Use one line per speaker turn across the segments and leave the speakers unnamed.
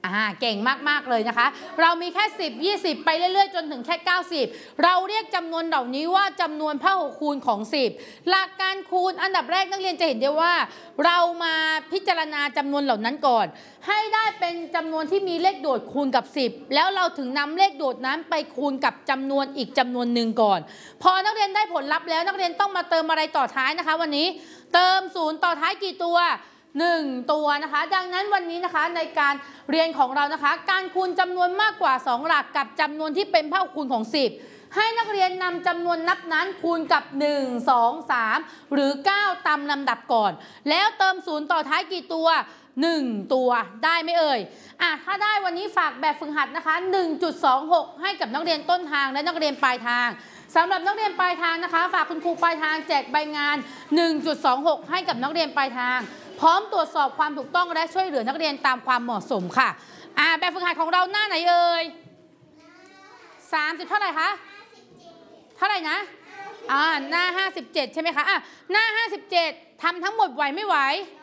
เก่งมากๆเลยนะคะเรามีแค่10 20ไปเรื่อยๆจนถึงแค่90เราเรียกจำนวนเหล่านี้ว่าจำนวนพหุคูณของ10หลักการคูณอันดับแรกนักเรียนจะเห็นได้ว่าเรามาพิจารณาจำนวนเหล่านั้นก่อนให้ได้เป็นจำนวนที่มีเลขโดดคูณกับ10แล้วเราถึงนำเลขโดดนั้นไปคูณกับจำนวนอีกจำนวนหนึ่งก่อนพอนักเรียนได้ผลลัพธ์แล้วนักเรียนต้องมาเติมอะไรต่อท้ายนะคะวันนี้เติม0ต่อท้ายกี่ตัว1ตัวนะคะดังนั้นวันนี้นะคะในการเรียนของเรานะคะการคูณจำนวนมากกว่า2หลักกับจำนวนที่เป็นพหุคูณของ10ให้นักเรียนนำจำนวนนับนั้นคูณกับ1 2 3หรือ9ตามลำดับก่อนแล้วเติม0ต่อท้ายกี่ตัว1ตัวได้ไหมเอ่ยถ้าได้วันนี้ฝากแบบฝึกหัดนะคะ 1.26 ให้กับนักเรียนต้นทางและนักเรียนปลายทางสำหรับนักเรียนปลายทางนะคะฝากคุณครูปลายทางแจกใบงาน 1.26 ให้กับนักเรียนปลายทางพร้อมตรวจสอบความถูกต้องและช่วยเหลือนักเรียนตามความเหมาะสมค่ะแบบฝึกหัดของเราหน้าไหนเอ่ย30เท่าไหร่คะเท่าไหร่นะหน้า57ใช่ไหมคะหน้า57ทำทั้งหมดไหวไม่ไหว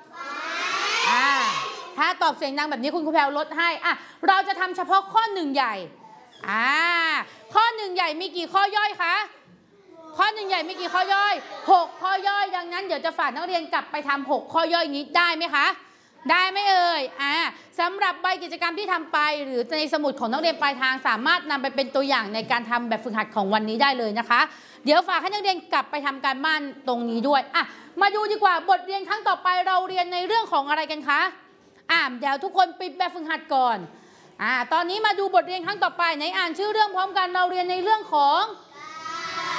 ถ้าตอบเสียงดังแบบนี้คุณครูแพรลดให้เราจะทำเฉพาะข้อ1ใหญ่ข้อ1ใหญ่มีกี่ข้อย่อยคะข้อ1ใหญ่มีกี่ข้อย่อย6ข้อย่อยดังนั้นเดี๋ยวจะฝากนักเรียนกลับไปทำ6ข้อย่อยนี้ได้ไหมคะได้ไหมเอ่ยสำหรับใบกิจกรรมที่ทำไปหรือในสมุดของนักเรียนปลายทางสามารถนำไปเป็นตัวอย่างในการทำแบบฝึกหัดของวันนี้ได้เลยนะคะเดี๋ยวฝากให้นักเรียนกลับไปทำการบ้านตรงนี้ด้วยมาดูดีกว่าบทเรียนครั้งต่อไปเราเรียนในเรื่องของอะไรกันคะเดี๋ยวทุกคนปิดแบบฝึกหัดก่อนตอนนี้มาดูบทเรียนครั้งต่อไปไหนอ่านชื่อเรื่องพร้อมกันเราเรียนในเรื่องของ